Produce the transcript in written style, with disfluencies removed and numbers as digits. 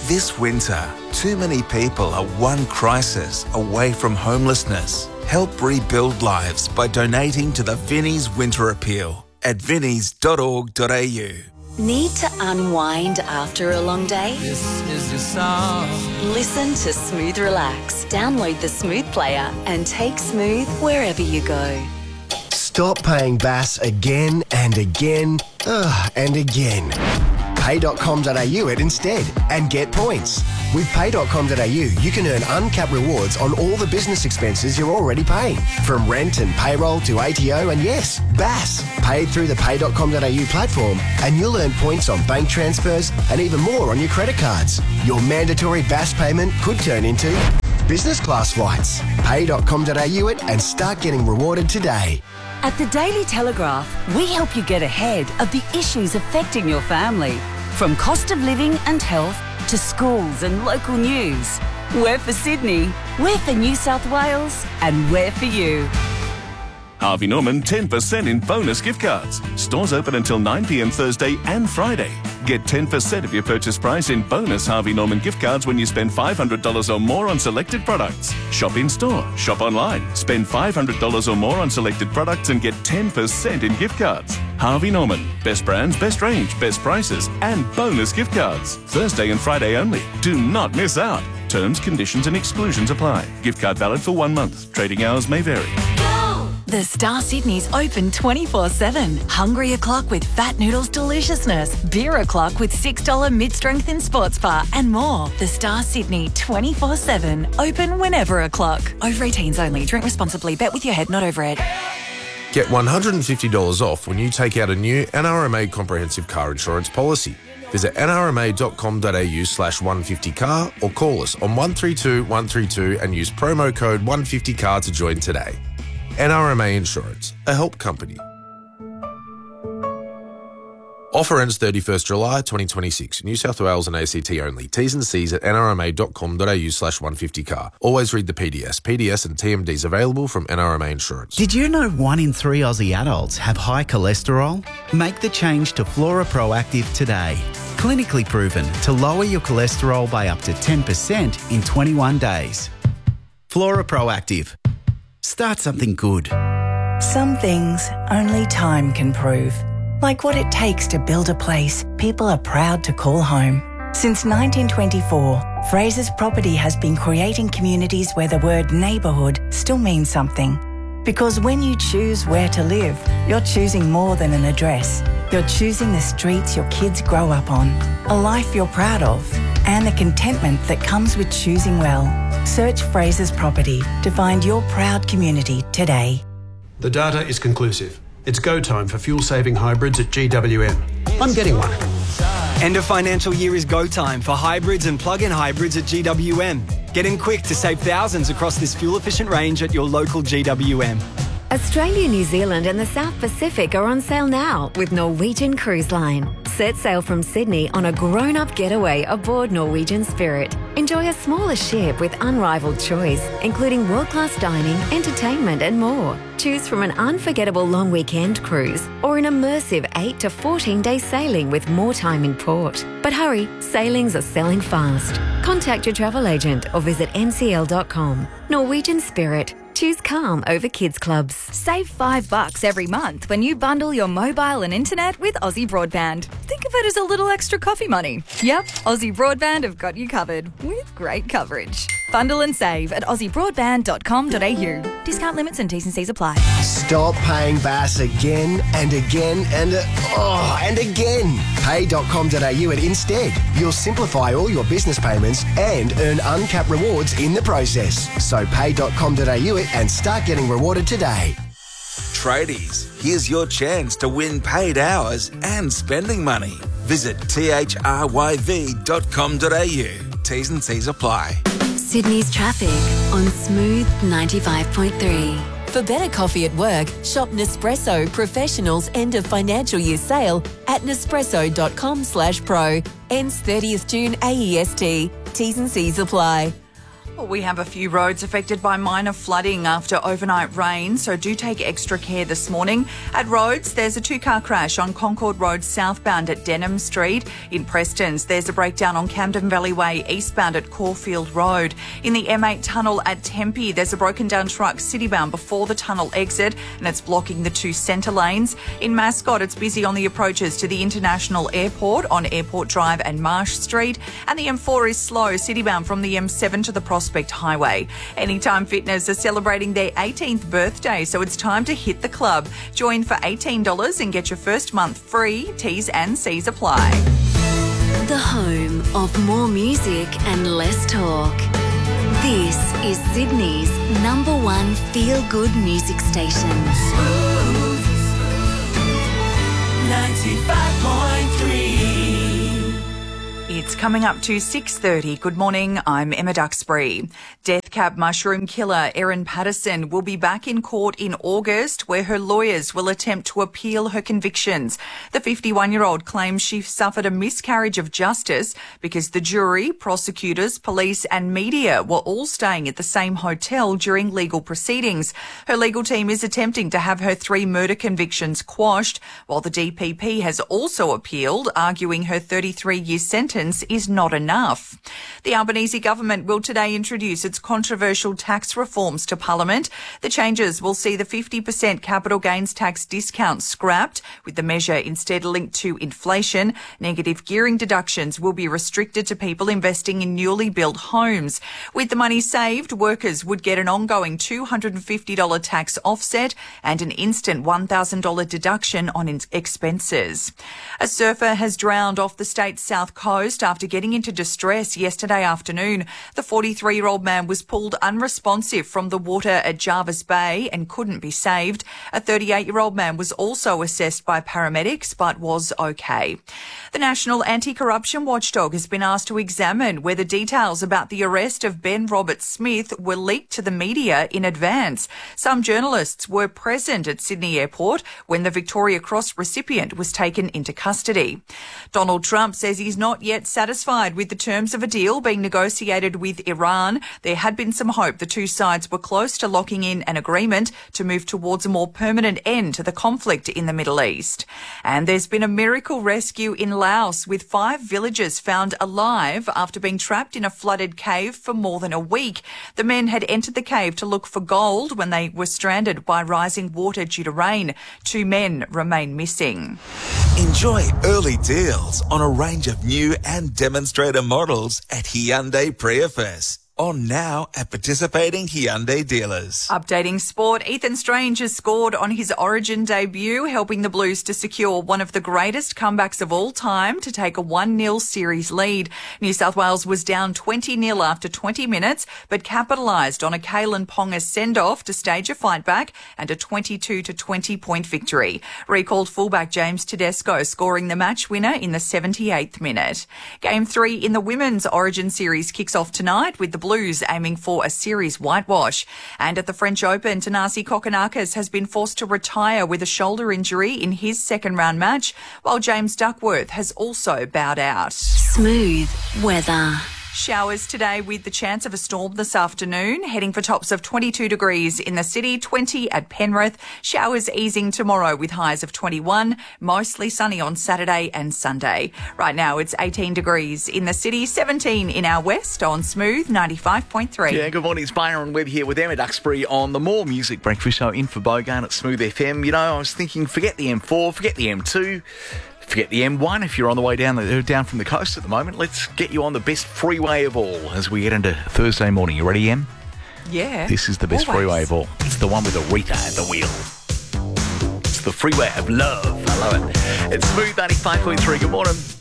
This winter, too many people are one crisis away from homelessness. Help rebuild lives by donating to the Vinnie's Winter Appeal at vinnies.org.au. Need to unwind after a long day? This is your song. Listen to Smooth Relax. Download the Smooth player and take Smooth wherever you go. Stop paying BAS again and again and again. Pay.com.au it instead and get points. With Pay.com.au, you can earn uncapped rewards on all the business expenses you're already paying, from rent and payroll to ATO and yes, BAS. Paid through the Pay.com.au platform, and you'll earn points on bank transfers and even more on your credit cards. Your mandatory BAS payment could turn into business class flights. Pay.com.au it and start getting rewarded today. At the Daily Telegraph, we help you get ahead of the issues affecting your family. From cost of living and health to schools and local news. We're for Sydney, we're for New South Wales, and we're for you. Harvey Norman 10% in bonus gift cards. Stores open until 9 p.m. Thursday and Friday. Get 10% of your purchase price in bonus Harvey Norman gift cards when you spend $500 or more on selected products. Shop in store, shop online. Spend $500 or more on selected products and get 10% in gift cards. Harvey Norman. Best brands, best range, best prices, and bonus gift cards. Thursday and Friday only. Do not miss out. Terms, conditions and exclusions apply. Gift card valid for 1 month. Trading hours may vary. The Star Sydney's open 24/7. Hungry o'clock with Fat Noodles Deliciousness. Beer o'clock with $6 mid-strength in Sports Bar and more. The Star Sydney 24/7. Open whenever o'clock. Over 18s only. Drink responsibly. Bet with your head, not over it. Get $150 off when you take out a new NRMA comprehensive car insurance policy. Visit nrma.com.au/150car or call us on 132 132 and use promo code 150car to join today. NRMA Insurance, a help company. Offer ends 31st July 2026. New South Wales and ACT only. T's and C's at nrma.com.au/150car. Always read the PDS. PDS and TMDs available from NRMA Insurance. Did you know 1 in 3 Aussie adults have high cholesterol? Make the change to Flora Proactive today. Clinically proven to lower your cholesterol by up to 10% in 21 days. Flora Proactive. Start something good. Some things only time can prove. Like what it takes to build a place people are proud to call home. Since 1924, Fraser's Property has been creating communities where the word neighbourhood still means something. Because when you choose where to live, you're choosing more than an address. You're choosing the streets your kids grow up on, a life you're proud of, and the contentment that comes with choosing well. Search Fraser's Property to find your proud community today. The data is conclusive. It's go time for fuel-saving hybrids at GWM. I'm getting one. End of financial year is go time for hybrids and plug-in hybrids at GWM. Get in quick to save thousands across this fuel-efficient range at your local GWM. Australia, New Zealand and the South Pacific are on sale now with Norwegian Cruise Line. Set sail from Sydney on a grown-up getaway aboard Norwegian Spirit. Enjoy a smaller ship with unrivaled choice, including world-class dining, entertainment and more. Choose from an unforgettable long weekend cruise or an immersive 8 to 14-day sailing with more time in port. But hurry, sailings are selling fast. Contact your travel agent or visit ncl.com. Norwegian Spirit. Choose calm over kids clubs. Save $5 every month when you bundle your mobile and internet with Aussie Broadband. Think of it as a little extra coffee money. Yep, Aussie Broadband have got you covered with great coverage. Bundle and save at aussiebroadband.com.au. Discount limits and T's and C's apply. Stop paying BAS again and again and again. Pay.com.au it instead. You'll simplify all your business payments and earn uncapped rewards in the process. So pay.com.au it and start getting rewarded today. Tradies, here's your chance to win paid hours and spending money. Visit thryv.com.au. T's and C's apply. Sydney's traffic on Smooth 95.3. For better coffee at work, shop Nespresso Professional's end of financial year sale at nespresso.com/pro. Ends 30th June AEST. T's and C's apply. Well, we have a few roads affected by minor flooding after overnight rain, so do take extra care this morning. At roads, there's a two-car crash on Concord Road southbound at Denham Street. In Prestons, there's a breakdown on Camden Valley Way eastbound at Caulfield Road. In the M8 tunnel at Tempe, there's a broken down truck citybound before the tunnel exit, and it's blocking the two centre lanes. In Mascot, it's busy on the approaches to the International Airport on Airport Drive and Marsh Street, and the M4 is slow citybound from the M7 to the Prospect Highway. Anytime Fitness are celebrating their 18th birthday, so it's time to hit the club. Join for $18 and get your first month free. T's and C's apply. The home of more music and less talk. This is Sydney's #1 feel-good music station. 95.3. It's coming up to 6:30. Good morning, I'm Emma Duxbury. Death cab mushroom killer Erin Patterson will be back in court in August, where her lawyers will attempt to appeal her convictions. The 51-year-old claims she suffered a miscarriage of justice because the jury, prosecutors, police and media were all staying at the same hotel during legal proceedings. Her legal team is attempting to have her 3 murder convictions quashed, while the DPP has also appealed, arguing her 33-year sentence is not enough. The Albanese government will today introduce its controversial tax reforms to Parliament. The changes will see the 50% capital gains tax discount scrapped, with the measure instead linked to inflation. Negative gearing deductions will be restricted to people investing in newly built homes. With the money saved, workers would get an ongoing $250 tax offset and an instant $1,000 deduction on expenses. A surfer has drowned off the state's south coast after getting into distress yesterday afternoon. The 43-year-old man was pulled unresponsive from the water at Jarvis Bay and couldn't be saved. A 38-year-old man was also assessed by paramedics but was okay. The National Anti-Corruption Watchdog has been asked to examine whether details about the arrest of Ben Roberts-Smith were leaked to the media in advance. Some journalists were present at Sydney Airport when the Victoria Cross recipient was taken into custody. Donald Trump says he's not yet satisfied with the terms of a deal being negotiated with Iran. There had been some hope the two sides were close to locking in an agreement to move towards a more permanent end to the conflict in the Middle East. And there's been a miracle rescue in Laos, with 5 villagers found alive after being trapped in a flooded cave for more than a week. The men had entered the cave to look for gold when they were stranded by rising water due to rain. 2 men remain missing. Enjoy early deals on a range of new and demonstrator models at Hyundai Prius. On now at participating Hyundai dealers. Updating sport, Ethan Strange has scored on his Origin debut, helping the Blues to secure one of the greatest comebacks of all time to take a 1-0 series lead. New South Wales was down 20-0 after 20 minutes, but capitalised on a Kalen Ponga send-off to stage a fight back and a 22-20 point victory. Recalled fullback James Tedesco scoring the match winner in the 78th minute. Game 3 in the Women's Origin series kicks off tonight, with the Blues aiming for a series whitewash. And at the French Open, Thanasi Kokkinakis has been forced to retire with a shoulder injury in his second-round match, while James Duckworth has also bowed out. Smooth weather. Showers today with the chance of a storm this afternoon, heading for tops of 22 degrees in the city, 20 at Penrith. Showers easing tomorrow with highs of 21, mostly sunny on Saturday and Sunday. Right now it's 18 degrees in the city, 17 in our west on Smooth 95.3. Yeah, good morning. It's Byron Webb here with Emma Duxbury on the More Music Breakfast Show in for Bogan at Smooth FM. You know, I was thinking, forget the M4, forget the M2. Forget the M1 if you're on the way down from the coast at the moment. Let's get you on the best freeway of all as we get into Thursday morning. You ready, Em? Yeah. This is the best freeway of all. It's the one with Aretha at the wheel. It's the freeway of love. I love it. It's Smooth 95.3. Good morning.